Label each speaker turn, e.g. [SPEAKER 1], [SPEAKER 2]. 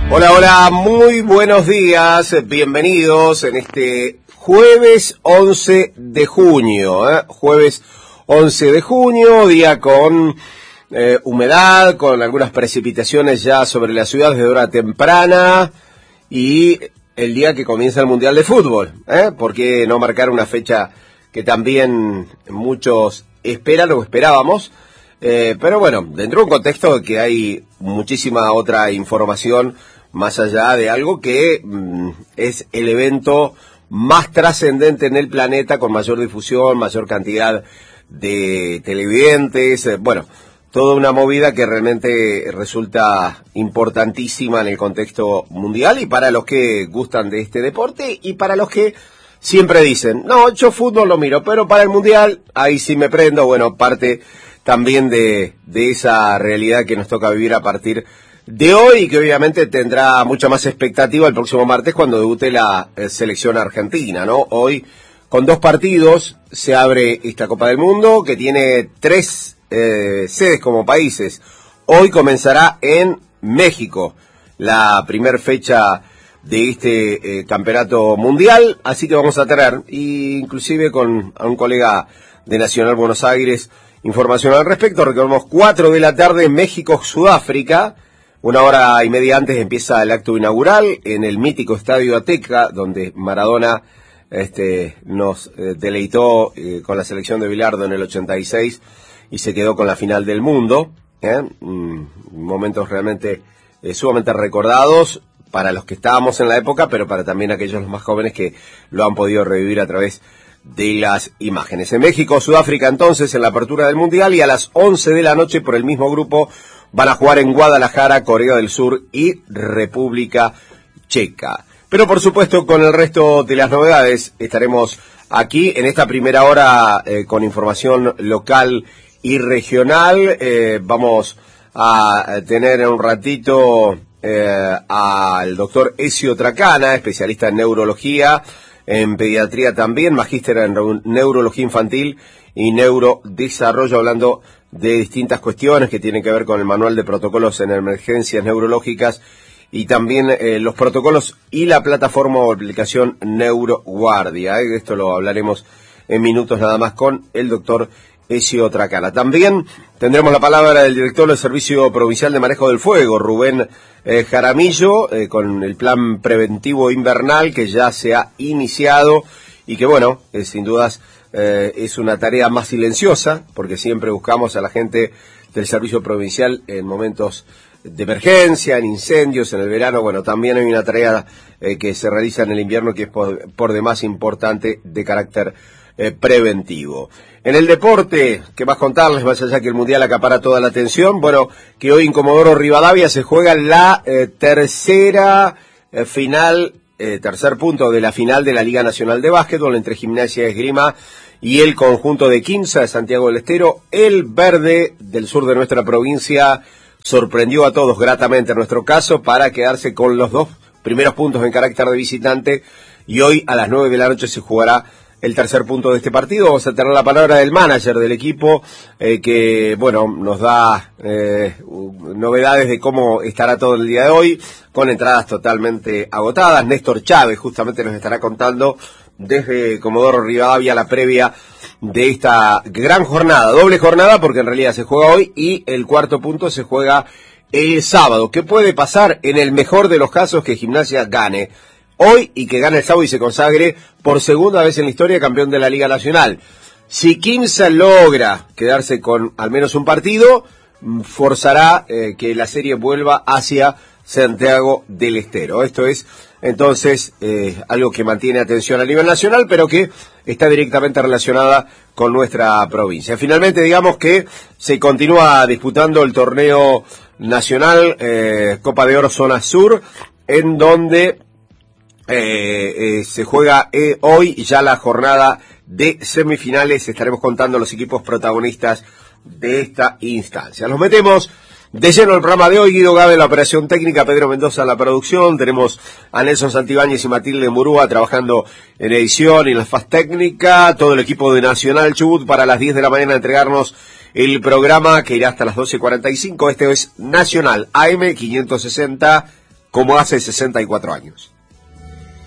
[SPEAKER 1] Hola, hola, muy buenos días, bienvenidos en este jueves 11 de junio, jueves 11 de junio, día con humedad, con algunas precipitaciones ya sobre la ciudad desde hora temprana y el día que comienza el Mundial de Fútbol, ¿por qué no marcar una fecha que también muchos esperan o esperábamos? Pero bueno, dentro de un contexto de que hay muchísima otra información más allá de algo que es el evento más trascendente en el planeta, con mayor difusión, mayor cantidad de televidentes, bueno, toda una movida que realmente resulta importantísima en el contexto mundial y para los que gustan de este deporte y para los que siempre dicen, no, yo fútbol lo miro, pero para el mundial, ahí sí me prendo, bueno, parte también de esa realidad que nos toca vivir a partir de hoy y que obviamente tendrá mucha más expectativa el próximo martes cuando debute la selección argentina, ¿no? Hoy, con 2 partidos, se abre esta Copa del Mundo que tiene 3 sedes como países. Hoy comenzará en México la primer fecha de este campeonato mundial, así que vamos a tener, inclusive con a un colega de Nacional Buenos Aires, información al respecto. Recordemos 4 de la tarde, México-Sudáfrica. 1 hora y media antes empieza el acto inaugural en el mítico Estadio Azteca, donde Maradona nos deleitó con la selección de Bilardo en el 86 y se quedó con la final del mundo. Momentos realmente sumamente recordados para los que estábamos en la época, pero para también aquellos los más jóvenes que lo han podido revivir a través de las imágenes. En México, Sudáfrica entonces en la apertura del Mundial y a las 11 de la noche por el mismo grupo van a jugar en Guadalajara, Corea del Sur y República Checa. Pero por supuesto con el resto de las novedades estaremos aquí en esta primera hora con información local y regional. Vamos a tener en un ratito al doctor Ezio Tracana, especialista en neurología, en pediatría también, magíster en neurología infantil y neurodesarrollo, hablando de distintas cuestiones que tienen que ver con el manual de protocolos en emergencias neurológicas y también los protocolos y la plataforma o aplicación NeuroGuardia. De esto lo hablaremos en minutos nada más con el doctor Ezio Tracana. También tendremos la palabra del director del Servicio Provincial de Manejo del Fuego, Rubén Jaramillo, con el plan preventivo invernal que ya se ha iniciado y que bueno, sin dudas es una tarea más silenciosa, porque siempre buscamos a la gente del servicio provincial en momentos de emergencia, en incendios, en el verano. Bueno, también hay una tarea que se realiza en el invierno que es por demás importante de carácter preventivo. En el deporte, ¿qué más contarles? Más allá que el Mundial acapara toda la atención, bueno, que hoy en Comodoro Rivadavia se juega la tercera final, tercer punto de la final de la Liga Nacional de Básquetbol entre Gimnasia y Esgrima y el conjunto de Quimsa de Santiago del Estero. El verde del sur de nuestra provincia sorprendió a todos gratamente en nuestro caso para quedarse con los 2 primeros puntos en carácter de visitante y hoy a las 9 de la noche se jugará el tercer punto de este partido. Vamos a tener la palabra del manager del equipo que, bueno, nos da novedades de cómo estará todo el día de hoy, con entradas totalmente agotadas. Néstor Chávez justamente nos estará contando desde Comodoro Rivadavia la previa de esta gran jornada, doble jornada porque en realidad se juega hoy y el cuarto punto se juega el sábado. ¿Qué puede pasar? En el mejor de los casos que Gimnasia gane hoy y que gane el sábado y se consagre por segunda vez en la historia campeón de la Liga Nacional. Si Quimsa logra quedarse con al menos un partido, forzará que la serie vuelva hacia Santiago del Estero. Esto es entonces algo que mantiene atención a nivel nacional, pero que está directamente relacionada con nuestra provincia. Finalmente, digamos que se continúa disputando el torneo nacional Copa de Oro Zona Sur, en donde se juega hoy ya la jornada de semifinales. Estaremos contando los equipos protagonistas de esta instancia. Nos metemos de lleno el programa de hoy. Guido Gabe en la operación técnica, Pedro Mendoza en la producción. Tenemos a Nelson Santibáñez y Matilde Murúa trabajando en edición y en la faz técnica. Todo el equipo de Nacional Chubut para las 10 de la mañana entregarnos el programa que irá hasta las 12:45. Este es Nacional AM 560 como hace 64 años.